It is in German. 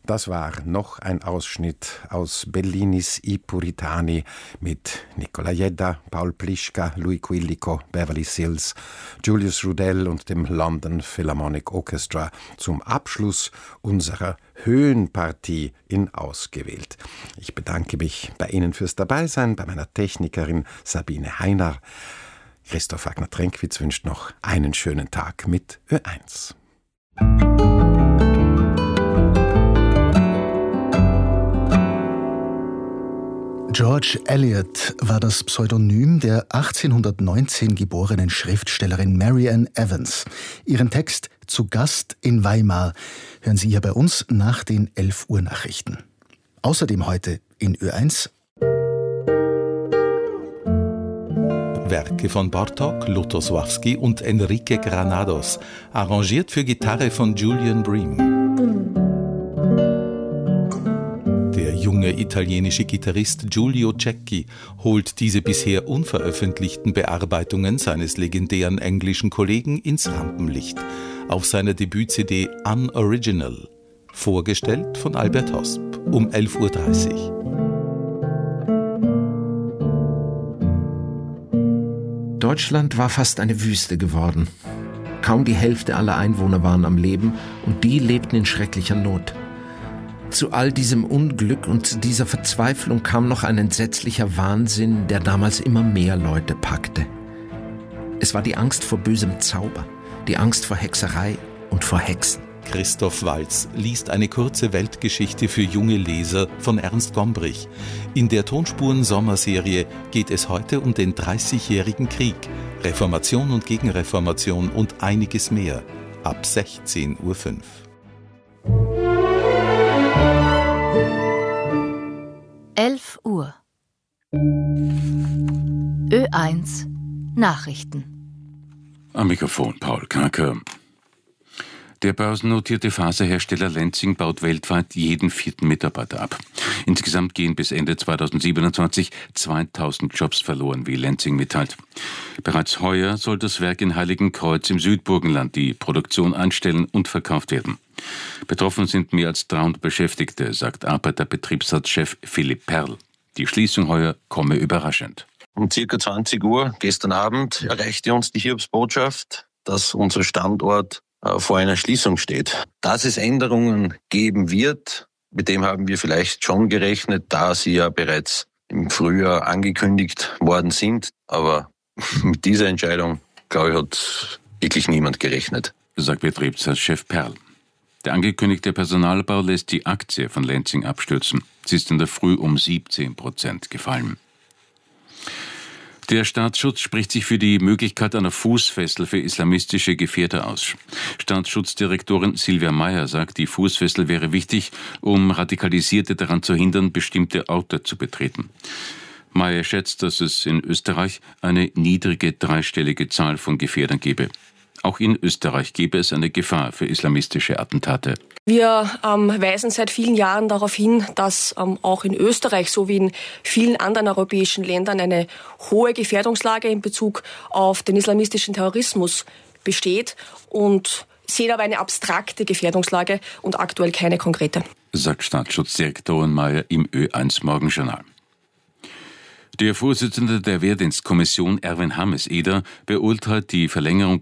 Das war noch ein Ausschnitt aus Bellinis I Puritani mit Nicola Jedda, Paul Pliszka, Louis Quillico, Beverly Sills, Julius Rudell und dem London Philharmonic Orchestra zum Abschluss unserer Höhenpartie in Ausgewählt. Ich bedanke mich bei Ihnen fürs Dabeisein, bei meiner Technikerin Sabine Heiner. Christoph Wagner-Trenkwitz wünscht noch einen schönen Tag mit Ö1. George Eliot war das Pseudonym der 1819 geborenen Schriftstellerin Mary Ann Evans. Ihren Text »Zu Gast in Weimar« hören Sie hier bei uns nach den 11 Uhr Nachrichten. Außerdem heute in Ö1 Werke von Bartók, Lutosławski und Enrique Granados, arrangiert für Gitarre von Julian Bream. Der junge italienische Gitarrist Giulio Cecchi holt diese bisher unveröffentlichten Bearbeitungen seines legendären englischen Kollegen ins Rampenlicht auf seiner Debüt-CD Unoriginal, vorgestellt von Albert Hosp um 11.30 Uhr. Deutschland war fast eine Wüste geworden. Kaum die Hälfte aller Einwohner waren am Leben und die lebten in schrecklicher Not. Zu all diesem Unglück und zu dieser Verzweiflung kam noch ein entsetzlicher Wahnsinn, der damals immer mehr Leute packte. Es war die Angst vor bösem Zauber, die Angst vor Hexerei und vor Hexen. Christoph Waltz liest eine kurze Weltgeschichte für junge Leser von Ernst Gombrich. In der Tonspuren-Sommerserie geht es heute um den 30-jährigen Krieg, Reformation und Gegenreformation und einiges mehr. Ab 16.05 Uhr. Uhr. Ö1 Nachrichten. Am Mikrofon Paul Kacker. Der börsennotierte Faserhersteller Lenzing baut weltweit jeden 4. Mitarbeiter ab. Insgesamt gehen bis Ende 2027 2000 Jobs verloren, wie Lenzing mitteilt. Bereits heuer soll das Werk in Heiligenkreuz im Südburgenland die Produktion einstellen und verkauft werden. Betroffen sind mehr als 300 Beschäftigte, sagt Arbeiterbetriebsratschef Philipp Perl. Die Schließung heuer komme überraschend. Um ca. 20 Uhr gestern Abend erreichte uns die Hiobsbotschaft, dass unser Standort vor einer Schließung steht. Dass es Änderungen geben wird, mit dem haben wir vielleicht schon gerechnet, da sie ja bereits im Frühjahr angekündigt worden sind. Aber mit dieser Entscheidung, glaube ich, hat wirklich niemand gerechnet, sagt Betriebsratschef Perl. Der angekündigte Personalbau lässt die Aktie von Lenzing abstürzen. Sie ist in der Früh um 17% gefallen. Der Staatsschutz spricht sich für die Möglichkeit einer Fußfessel für islamistische Gefährder aus. Staatsschutzdirektorin Silvia Meyer sagt, die Fußfessel wäre wichtig, um Radikalisierte daran zu hindern, bestimmte Orte zu betreten. Meyer schätzt, dass es in Österreich eine niedrige dreistellige Zahl von Gefährdern gebe. Auch in Österreich gäbe es eine Gefahr für islamistische Attentate. Wir weisen seit vielen Jahren darauf hin, dass auch in Österreich sowie in vielen anderen europäischen Ländern eine hohe Gefährdungslage in Bezug auf den islamistischen Terrorismus besteht und sehen aber eine abstrakte Gefährdungslage und aktuell keine konkrete, sagt Staatsschutzdirektorin Meyer im Ö1 Morgenjournal. Der Vorsitzende der Wehrdienstkommission Erwin Hammes-Eder beurteilt die Verlängerung